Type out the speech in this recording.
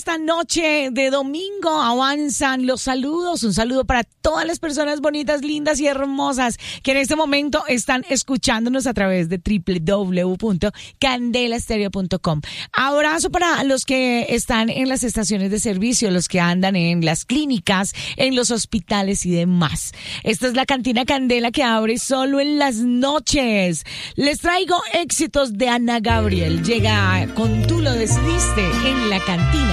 esta noche de domingo avanzan los saludos. Un saludo para todas las personas bonitas, lindas y hermosas que en este momento están escuchándonos a través de www.candelastereo.com. Abrazo para los que están en las estaciones de servicio, los que andan en las clínicas, en los hospitales y demás. Esta es la Cantina Candela que abre solo en las noches. Les traigo éxitos de Ana Gabriel. Llega con Tú lo decidiste en la Cantina